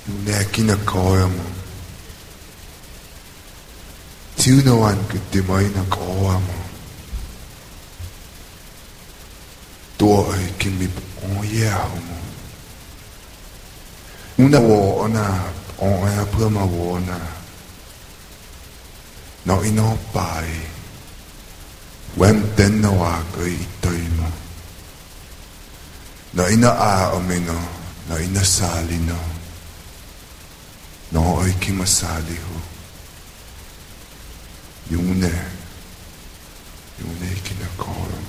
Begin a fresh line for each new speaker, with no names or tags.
Yune kinakaoya mo. Tiunawan kitimay na kaoya mo. Tua ay kimip oyeho mo. Una wo ona oya puma wo na. No inopai. Wem tenna wa kay itoy mo. Na inaaome no. Na inasali no. No ay kimasali ho. Yune kinakaoya.